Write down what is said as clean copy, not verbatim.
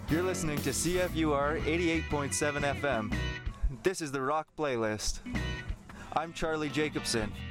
You're listening to CFUR 88.7 FM. This is the Rock Playlist. I'm Charlie Jacobson.